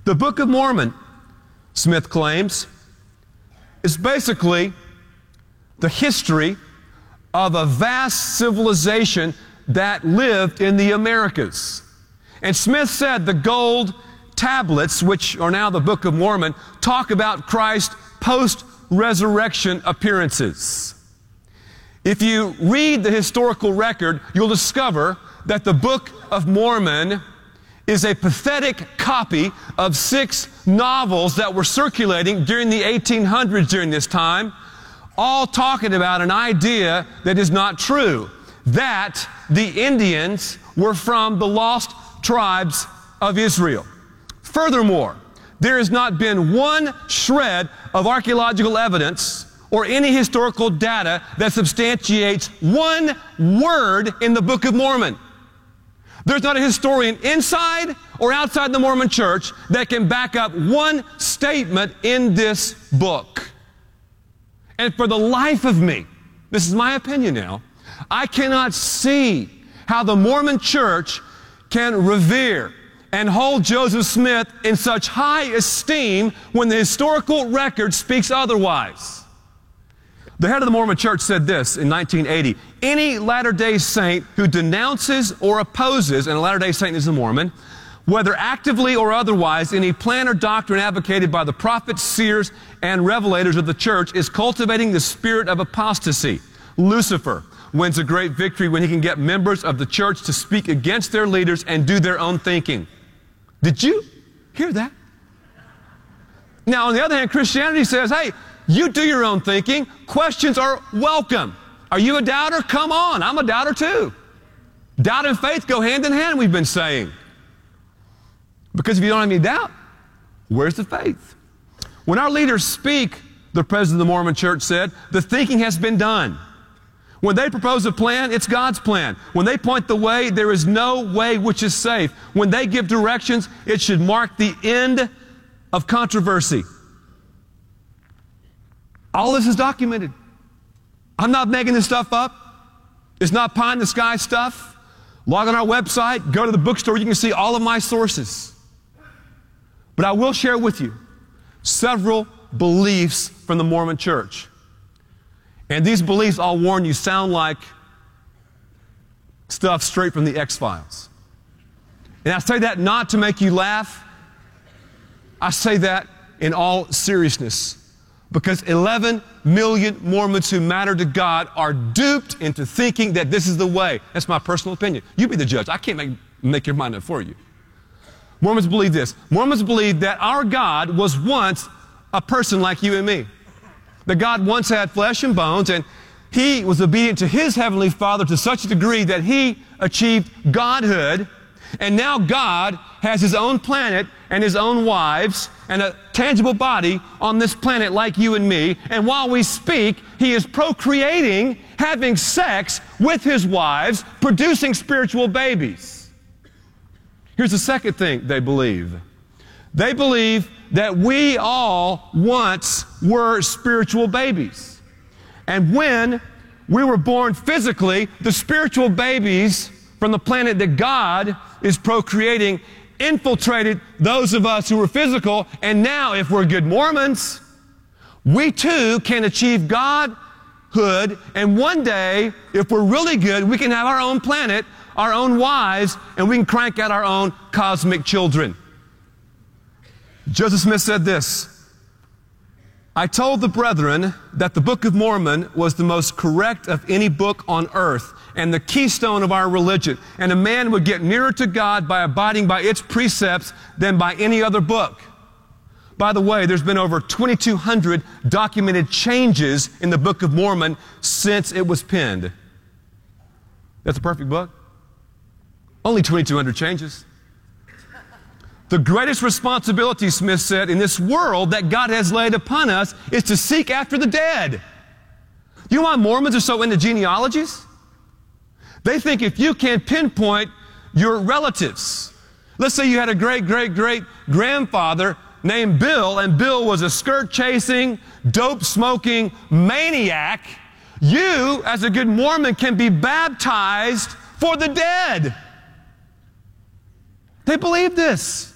The Book of Mormon, Smith claims, is basically the history of a vast civilization that lived in the Americas. And Smith said the gold tablets, which are now the Book of Mormon, talk about Christ's post-resurrection appearances. If you read the historical record, you'll discover that the Book of Mormon is a pathetic copy of 6 novels that were circulating during the 1800s during this time, all talking about an idea that is not true, that the Indians were from the lost tribes of Israel. Furthermore, there has not been one shred of archaeological evidence or any historical data that substantiates one word in the Book of Mormon. There's not a historian inside or outside the Mormon Church that can back up one statement in this book. And for the life of me, this is my opinion now, I cannot see how the Mormon Church can revere and hold Joseph Smith in such high esteem when the historical record speaks otherwise. The head of the Mormon Church said this in 1980, any Latter-day Saint who denounces or opposes, and a Latter-day Saint is a Mormon, whether actively or otherwise, any plan or doctrine advocated by the prophets, seers, and revelators of the church is cultivating the spirit of apostasy. Lucifer wins a great victory when he can get members of the church to speak against their leaders and do their own thinking. Did you hear that? Now, on the other hand, Christianity says, hey, you do your own thinking. Questions are welcome. Are you a doubter? Come on, I'm a doubter too. Doubt and faith go hand in hand, we've been saying. Because if you don't have any doubt, where's the faith? When our leaders speak, the president of the Mormon Church said, the thinking has been done. When they propose a plan, it's God's plan. When they point the way, there is no way which is safe. When they give directions, it should mark the end of controversy. All this is documented. I'm not making this stuff up. It's not pie in the sky stuff. Log on our website, go to the bookstore, you can see all of my sources. But I will share with you several beliefs from the Mormon Church. And these beliefs, I'll warn you, sound like stuff straight from the X-Files. And I say that not to make you laugh. I say that in all seriousnness. Because 11 million Mormons who matter to God are duped into thinking that this is the way. That's my personal opinion. You be the judge. I can't make your mind up for you. Mormons believe this. Mormons believe that our God was once a person like you and me. That God once had flesh and bones, and He was obedient to His Heavenly Father to such a degree that He achieved godhood, and now God has His own planet and His own wives and a tangible body on this planet like you and me, and while we speak, He is procreating, having sex with His wives, producing spiritual babies. Here's the second thing they believe. They believe that we all once were spiritual babies. And when we were born physically, the spiritual babies from the planet that God is procreating infiltrated those of us who were physical. And now, if we're good Mormons, we too can achieve godhood. And one day, if we're really good, we can have our own planet, our own wives, and we can crank out our own cosmic children. Joseph Smith said this, I told the brethren that the Book of Mormon was the most correct of any book on earth and the keystone of our religion, and a man would get nearer to God by abiding by its precepts than by any other book. By the way, there's been over 2,200 documented changes in the Book of Mormon since it was penned. That's a perfect book. Only 2,200 changes. The greatest responsibility, Smith said, in this world that God has laid upon us is to seek after the dead. You know why Mormons are so into genealogies? They think if you can pinpoint your relatives, let's say you had a great-great-great-grandfather named Bill, and Bill was a skirt-chasing, dope-smoking maniac, you, as a good Mormon, can be baptized for the dead. They believe this.